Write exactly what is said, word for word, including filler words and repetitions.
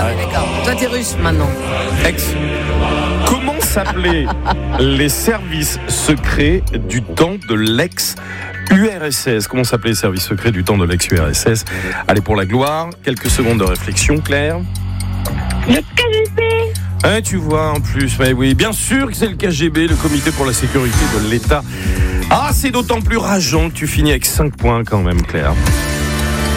Ah oui, d'accord. Toi, t'es russe maintenant. Ex. Comment s'appelaient les services secrets du temps de l'ex-U R S S? Comment s'appelaient les services secrets du temps de l'ex-U R S S? Allez, pour la gloire, quelques secondes de réflexion, Claire. Le K G B. Eh, tu vois, en plus, mais oui, bien sûr que c'est le K G B, le Comité pour la sécurité de l'État. Ah, c'est d'autant plus rageant que tu finis avec cinq points quand même, Claire.